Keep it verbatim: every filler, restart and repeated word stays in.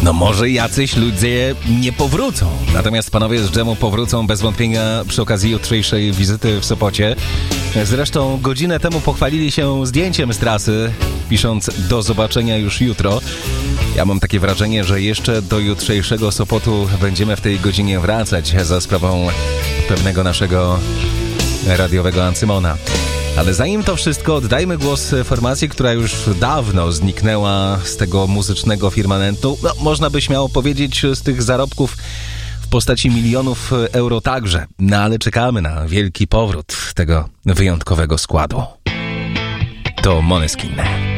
No może jacyś ludzie nie powrócą. Natomiast panowie z dżemu powrócą bez wątpienia przy okazji jutrzejszej wizyty w Sopocie. Zresztą godzinę temu pochwalili się zdjęciem z trasy, pisząc do zobaczenia już jutro. Ja mam takie wrażenie, że jeszcze do jutrzejszego Sopotu będziemy w tej godzinie wracać za sprawą pewnego naszego radiowego Ancymona. Ale zanim to wszystko, oddajmy głos formacji, która już dawno zniknęła z tego muzycznego firmamentu. No, można by śmiało powiedzieć, z tych zarobków w postaci milionów euro także. No ale czekamy na wielki powrót tego wyjątkowego składu. To Måneskin.